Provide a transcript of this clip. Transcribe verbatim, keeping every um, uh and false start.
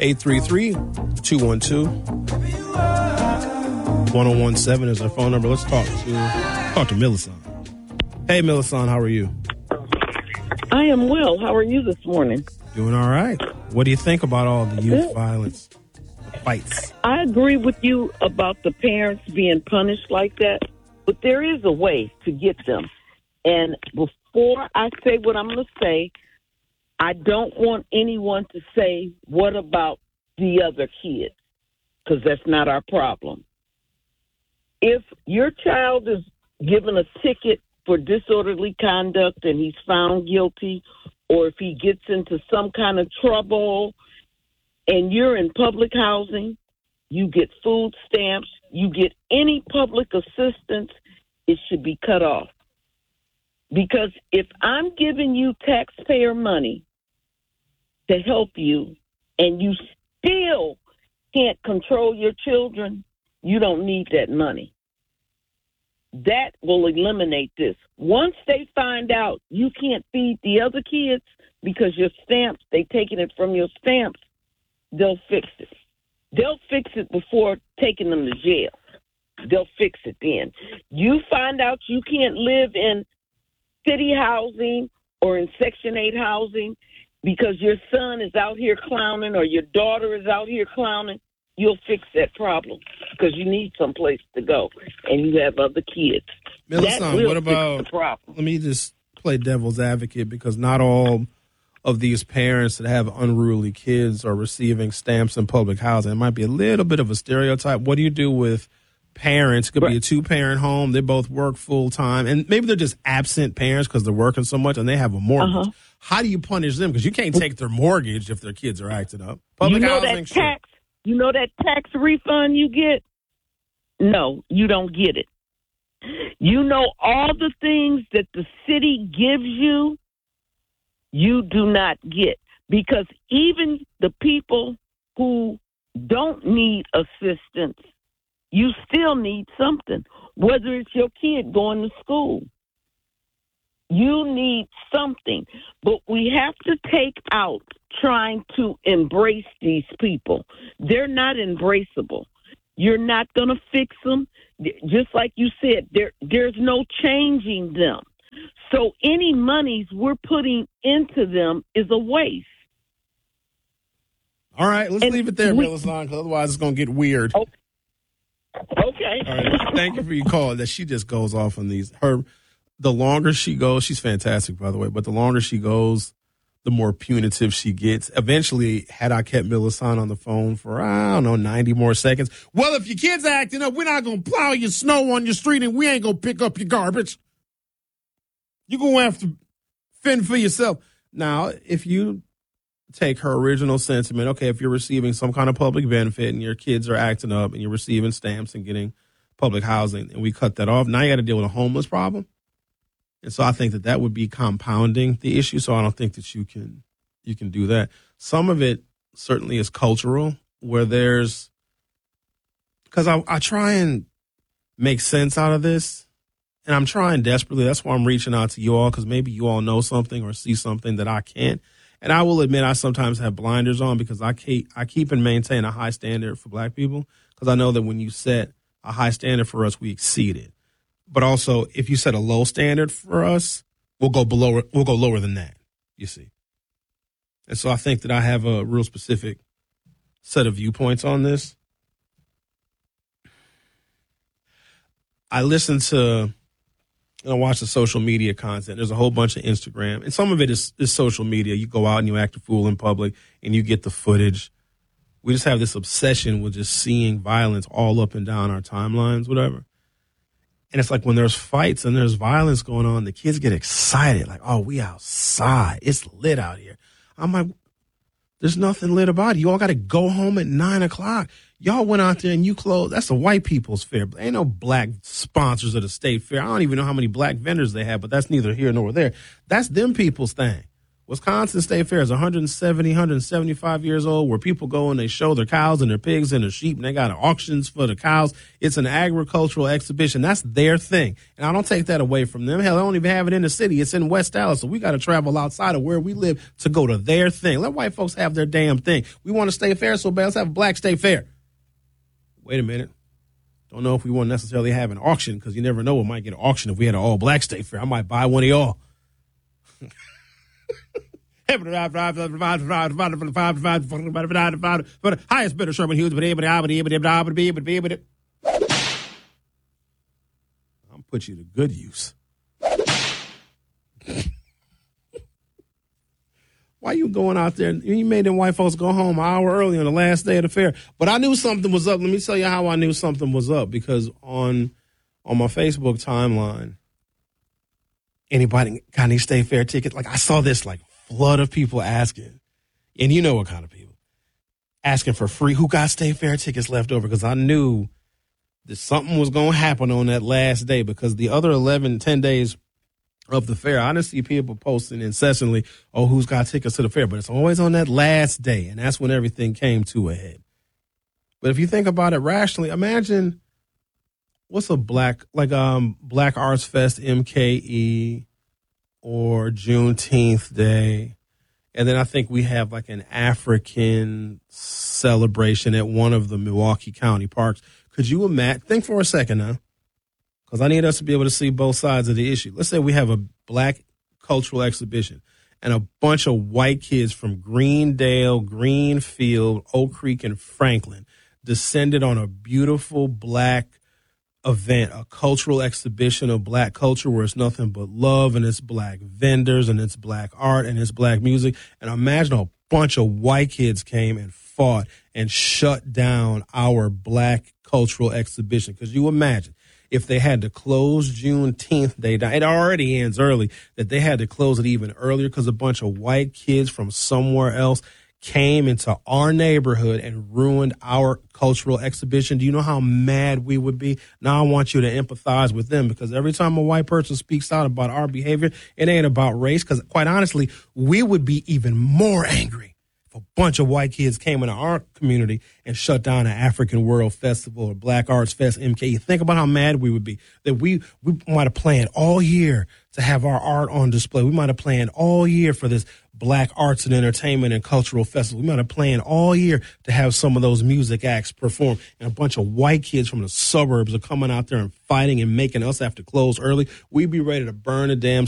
eight three three, two one two, one oh one seven is our phone number. Let's talk to talk to Millicent. Hey, Millicent, how are you? I am well. How are you this morning? Doing all right. What do you think about all the youth Good. violence fights? I agree with you about the parents being punished like that, but there is a way to get them. And before I say what I'm going to say, I don't want anyone to say, what about the other kids? Because that's not our problem. If your child is given a ticket for disorderly conduct and he's found guilty, or if he gets into some kind of trouble and you're in public housing, you get food stamps, you get any public assistance, it should be cut off. Because if I'm giving you taxpayer money to help you and you still can't control your children, you don't need that money. That will eliminate this. Once they find out you can't feed the other kids because your stamps, they taking it from your stamps, they'll fix it. They'll fix it before taking them to jail. They'll fix it then. You find out you can't live in city housing or in Section eight housing because your son is out here clowning or your daughter is out here clowning, you'll fix that problem because you need someplace to go and you have other kids. Millicent, what about, let me just play devil's advocate, because not all of these parents that have unruly kids are receiving stamps in public housing. It might be a little bit of a stereotype. What do you do with parents? It could right. be a two-parent home. They both work full-time, and maybe they're just absent parents because they're working so much and they have a mortgage. Uh-huh. How do you punish them? Because you can't take their mortgage if their kids are acting up. Public you know housing, that tax, sure. You know that tax refund you get? No, you don't get it. You know all the things that the city gives you, you do not get. Because even the people who don't need assistance, you still need something, whether it's your kid going to school. You need something. But we have to take out trying to embrace these people. They're not embraceable. You're not going to fix them. Just like you said, there there's no changing them. So any monies we're putting into them is a waste. All right, let's and leave it there, we, Millicent, because otherwise it's going to get weird. Okay. okay. All right. Thank you for your call. That she just goes off on these. Her, the longer she goes, she's fantastic, by the way, but the longer she goes, the more punitive she gets. Eventually, had I kept Millicent on the phone for, I don't know, ninety more seconds, well, if your kid's acting up, we're not going to plow your snow on your street and we ain't going to pick up your garbage. You're going to have to fend for yourself. Now, if you take her original sentiment, okay, if you're receiving some kind of public benefit and your kids are acting up and you're receiving stamps and getting public housing, and we cut that off, now you got to deal with a homeless problem. And so I think that that would be compounding the issue. So I don't think that you can you can do that. Some of it certainly is cultural, where there's, because I, I try and make sense out of this, and I'm trying desperately. That's why I'm reaching out to you all, because maybe you all know something or see something that I can't. And I will admit I sometimes have blinders on, because I keep, I keep and maintain a high standard for black people, because I know that when you set a high standard for us, we exceed it. But also, if you set a low standard for us, we'll go below. We'll go lower than that, you see. And so I think that I have a real specific set of viewpoints on this. I listen to and I watch the social media content. There's a whole bunch of Instagram, and some of it is, is social media. You go out and you act a fool in public, and you get the footage. We just have this obsession with just seeing violence all up and down our timelines, whatever. And it's like when there's fights and there's violence going on, the kids get excited. Like, oh, we outside. It's lit out here. I'm like, there's nothing lit about it. You all got to go home at nine o'clock. Y'all went out there and you closed. That's a white people's fair. Ain't no black sponsors of the state fair. I don't even know how many black vendors they have, but that's neither here nor there. That's them people's thing. Wisconsin State Fair is one hundred seventy, one hundred seventy-five years old, where people go and they show their cows and their pigs and their sheep, and they got auctions for the cows. It's an agricultural exhibition. That's their thing. And I don't take that away from them. Hell, they don't even have it in the city. It's in West Dallas, so we got to travel outside of where we live to go to their thing. Let white folks have their damn thing. We want a state fair so bad. Let's have a black state fair. Wait a minute. Don't know if we want to necessarily have an auction, because you never know. We might get an auction if we had an all-black state fair. I might buy one of y'all. Highest bidder, Sherman Hughes. I'm put you to good use. Why you going out there? You made them white folks go home an hour early on the last day of the fair. But I knew something was up. Let me tell you how I knew something was up. Because on on my Facebook timeline, anybody got any state fair tickets? Like, I saw this like flood of people asking, and you know what kind of people, asking for free. Who got state fair tickets left over? Because I knew that something was going to happen on that last day, because the other eleven, ten days of the fair, I didn't see people posting incessantly, oh, who's got tickets to the fair? But it's always on that last day, and that's when everything came to a head. But if you think about it rationally, imagine what's a black, like um Black Arts Fest, M K E, or Juneteenth Day. And then I think we have like an African celebration at one of the Milwaukee County parks. Could you imagine? Think for a second now, because I need us to be able to see both sides of the issue. Let's say we have a black cultural exhibition and a bunch of white kids from Greendale, Greenfield, Oak Creek, and Franklin descended on a beautiful black event, a cultural exhibition of black culture where it's nothing but love, and it's black vendors, and it's black art, and it's black music. And imagine a bunch of white kids came and fought and shut down our black cultural exhibition. Because you imagine if they had to close Juneteenth Day down, it already ends early, that they had to close it even earlier because a bunch of white kids from somewhere else came into our neighborhood and ruined our cultural exhibition. Do you know how mad we would be? Now I want you to empathize with them, because every time a white person speaks out about our behavior, it ain't about race, because quite honestly, we would be even more angry if a bunch of white kids came into our community and shut down an African World Festival or Black Arts Fest, M K E. Think about how mad we would be. That we, we might have planned all year to have our art on display. We might have planned all year for this Black Arts and Entertainment and Cultural Festival. We might have planned all year to have some of those music acts perform. And a bunch of white kids from the suburbs are coming out there and fighting and making us have to close early. We'd be ready to burn the damn